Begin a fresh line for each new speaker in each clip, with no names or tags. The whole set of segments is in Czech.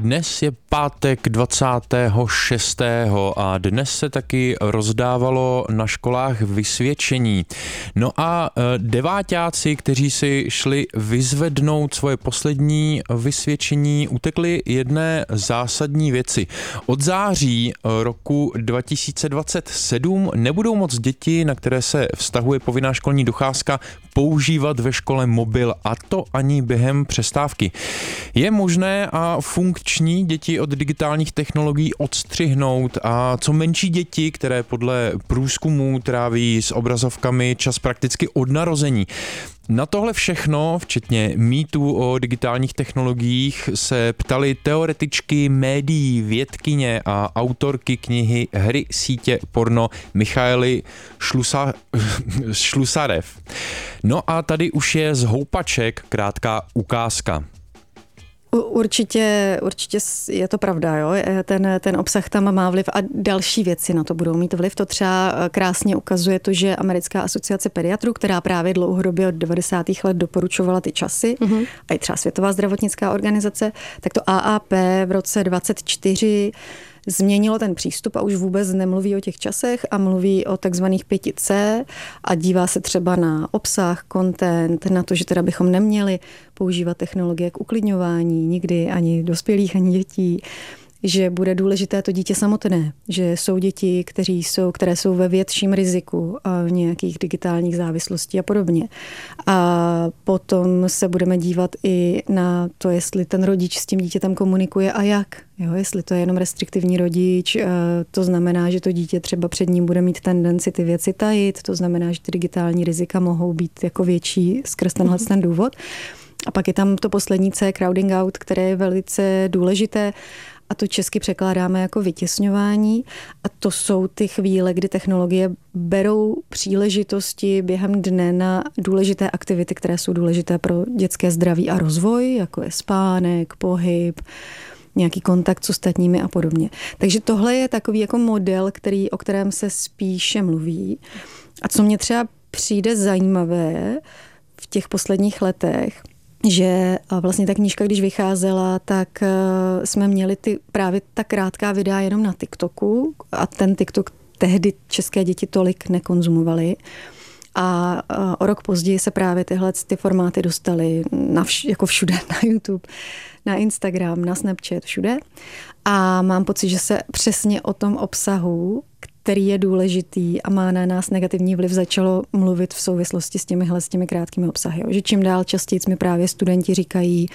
Dnes je pátek 26. a dnes se taky rozdávalo na školách vysvědčení. No a deváťáci, kteří si šli vyzvednout svoje poslední vysvědčení, utekli jedné zásadní věci. Od září roku 2027 nebudou moc děti, na které se vztahuje povinná školní docházka, používat ve škole mobil, a to ani během přestávky. Je možné a funkční děti od digitálních technologií odstřihnout a co menší děti, které podle průzkumů tráví s obrazovkami čas prakticky od narození. Na tohle všechno, včetně mýtů o digitálních technologiích, se ptali teoretičky médií, vědkyně a autorky knihy Hry, sítě, porno Michaely Šlusarev. No a tady už je z houpaček krátká ukázka.
Určitě je to pravda, jo? Ten obsah tam má vliv a další věci na to budou mít vliv. To třeba krásně ukazuje to, že Americká asociace pediatrů, která právě dlouhodobě od 90. let doporučovala ty časy, a i třeba Světová zdravotnická organizace, tak to AAP v roce 2024 změnilo ten přístup a už vůbec nemluví o těch časech a mluví o takzvaných 5C a dívá se třeba na obsah, content, na to, že teda bychom neměli používat technologie k uklidňování nikdy ani dospělých, ani dětí, že bude důležité to dítě samotné, že jsou děti, které jsou ve větším riziku nějakých digitálních závislostí a podobně. A potom se budeme dívat i na to, jestli ten rodič s tím dítětem komunikuje a jak. Jo, jestli to je jenom restriktivní rodič, to znamená, že to dítě třeba před ním bude mít tendenci ty věci tajit, to znamená, že ty digitální rizika mohou být jako větší skrz tenhle ten důvod. A pak je tam to poslední C, crowding out, které je velice důležité, a to česky překládáme jako vytěsňování. A to jsou ty chvíle, kdy technologie berou příležitosti během dne na důležité aktivity, které jsou důležité pro dětské zdraví a rozvoj, jako je spánek, pohyb, nějaký kontakt s ostatními a podobně. Takže tohle je takový jako model, o kterém se spíše mluví. A co mě třeba přijde zajímavé v těch posledních letech, že vlastně ta knížka, když vycházela, tak jsme měli právě ta krátká videa jenom na TikToku a ten TikTok tehdy české děti tolik nekonzumovaly. A o rok později se právě tyhle formáty dostaly jako všude, na YouTube, na Instagram, na Snapchat, všude. A mám pocit, že se přesně o tom obsahu, který je důležitý a má na nás negativní vliv, začalo mluvit v souvislosti s těmi krátkými obsahy. Že čím dál častěji mi právě studenti říkají,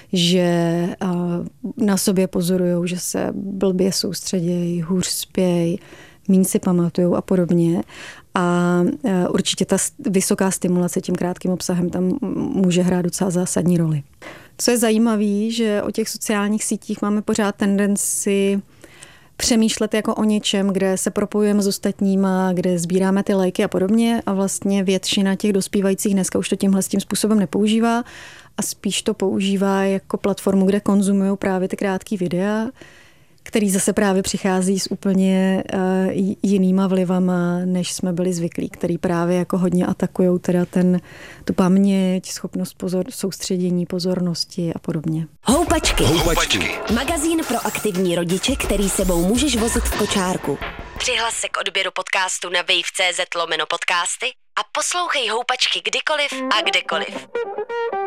že na sobě pozorujou, že se blbě soustředějí, hůř spějí, míň si pamatujou a podobně. A určitě ta vysoká stimulace tím krátkým obsahem tam může hrát docela zásadní roli. Co je zajímavé, že o těch sociálních sítích máme pořád tendenci přemýšlet jako o něčem, kde se propojujeme s ostatníma, kde sbíráme ty lajky a podobně, a vlastně většina těch dospívajících dneska už to tímhle s tím způsobem nepoužívá a spíš to používá jako platformu, kde konzumují právě ty krátké videa, který zase právě přichází s úplně jinýma vlivama, než jsme byli zvyklí, který právě jako hodně atakujou teda tu paměť, schopnost soustředění, pozornosti a podobně.
Houpačky. Magazín pro aktivní rodiče, který sebou můžeš vozit v kočárku. Přihlas se k odběru podcastu na wave.cz/podcasty a poslouchej Houpačky kdykoliv a kdekoliv.